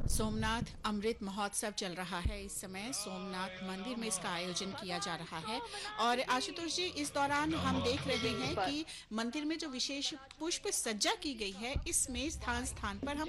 सोमनाथ अमृत महोत्सव चल रहा है। इस समय सोमनाथ मंदिर में इसका आयोजन किया जा रहा है और आशुतोष जी, इस दौरान हम देख रहे हैं बिल्कुल। कि मंदिर में जो विशेष पुष्प सज्जा की गई है, इसमें स्थान स्थान पर हम